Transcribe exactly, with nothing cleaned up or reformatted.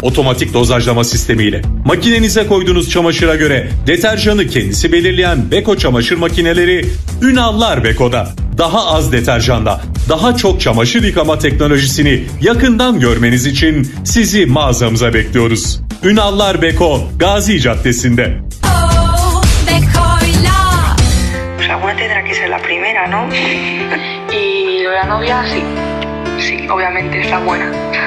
Otomatik dozajlama sistemiyle makinenize koyduğunuz çamaşıra göre deterjanı kendisi belirleyen Beko çamaşır makineleri Ünallar Beko'da. Daha az deterjanda, daha çok çamaşır yıkama teknolojisini yakından görmeniz için sizi mağazamıza bekliyoruz. Ünallar Beko, Gazi Caddesi'nde. Oh, Becoila. Pues alguna tendrá que ser la primera, ¿no? Y lo de la novia, sí. Sí, obviamente es la buena.